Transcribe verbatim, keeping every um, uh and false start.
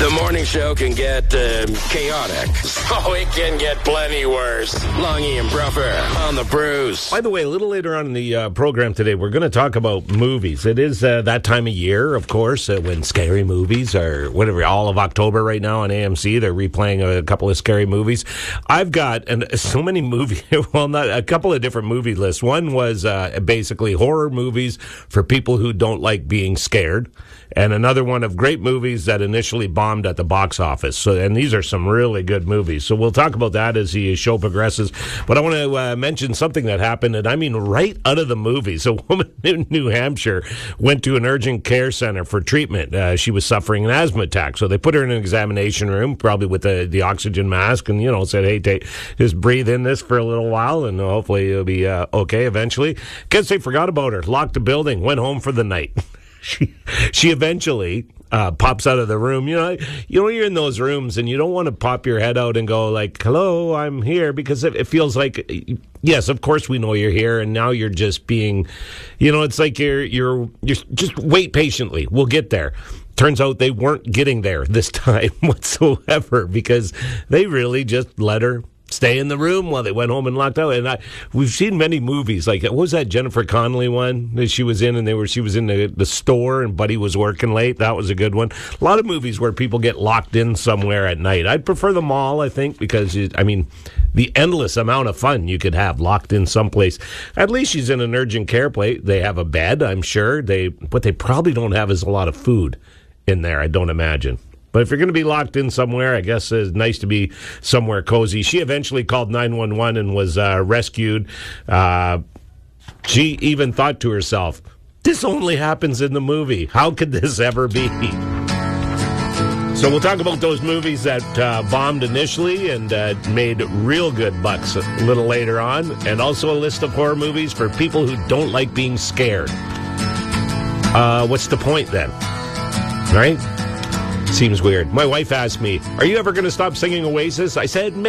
The morning show can get uh, chaotic. Oh, it can get plenty worse. Longy and Bruffer on the Brews. By the way, a little later on in the uh, program today, we're going to talk about movies. It is uh, that time of year, of course, uh, when scary movies are, whatever, all of October right now on A M C. They're replaying a couple of scary movies. I've got and so many movies, well, not a couple of different movie lists. One was uh, basically horror movies for people who don't like being scared. And another one of great movies that initially bombed at the box office. So, and these are some really good movies. So we'll talk about that as the show progresses. But I want to uh, mention something that happened, and I mean right out of the movie. So a woman in New Hampshire went to an urgent care center for treatment. Uh, she was suffering an asthma attack. So they put her in an examination room, probably with the, the oxygen mask, and, you know, said, hey, take, just breathe in this for a little while, and hopefully you'll be uh, okay eventually. Guess they forgot about her, locked the building, went home for the night. She she eventually uh, pops out of the room. You know, you know, you're in those rooms and you don't want to pop your head out and go like, "Hello, I'm here," because it, it feels like, yes, of course we know you're here, and now you're just being, you know, it's like you're you're you're just wait patiently. We'll get there. Turns out they weren't getting there this time whatsoever because they really just let her stay in the room while they went home and locked out. And I, we've seen many movies like, what was that Jennifer Connelly one that she was in, and they were she was in the, the store and Buddy was working late? That was a good one. A lot of movies where people get locked in somewhere at night. I'd prefer the mall, I think, because it, I mean, the endless amount of fun you could have locked in someplace. At least she's in an urgent care place. They have a bed, I'm sure. They what they probably don't have is a lot of food in there, I don't imagine. But if you're going to be locked in somewhere, I guess it's nice to be somewhere cozy. She eventually called nine one one and was uh, rescued. Uh, she even thought to herself, this only happens in the movie. How could this ever be? So we'll talk about those movies that uh, bombed initially and uh, made real good bucks a little later on. And also a list of horror movies for people who don't like being scared. Uh, what's the point then? Right? Seems weird. My wife asked me, are you ever going to stop singing Oasis? I said,